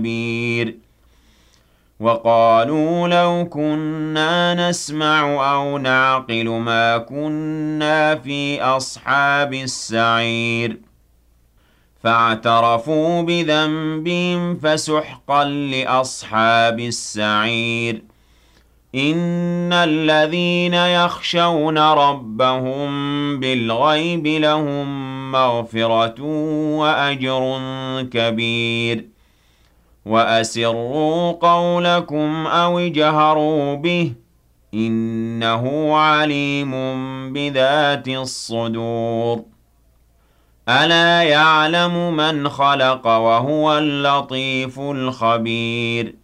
كبير وقالوا لو كنا نسمع أو نعقل ما كنا في أصحاب السعير فاعترفوا بذنبهم فسحقا لأصحاب السعير إن الذين يخشون ربهم بالغيب لهم مغفرة وأجر كبير وأسروا قولكم أو اجهروا به إنه عليم بذات الصدور ألا يعلم من خلق وهو اللطيف الخبير